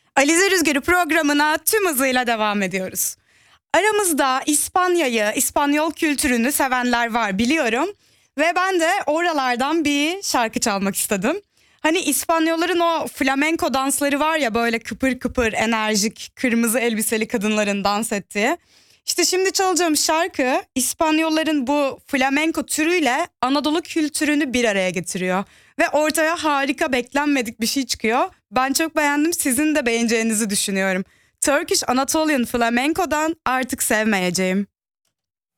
Alize Rüzgarı programına tüm hızıyla devam ediyoruz. Aramızda İspanya'yı, İspanyol kültürünü sevenler var biliyorum. Ve ben de oralardan bir şarkı çalmak istedim. Hani İspanyolların o flamenko dansları var ya, böyle kıpır kıpır enerjik kırmızı elbiseli kadınların dans ettiği. İşte şimdi çalacağım şarkı İspanyolların bu flamenko türüyle Anadolu kültürünü bir araya getiriyor. Ve ortaya harika, beklenmedik bir şey çıkıyor. Ben çok beğendim, sizin de beğeneceğinizi düşünüyorum. Turkish Anatolian Flamenco'dan Artık Sevmeyeceğim.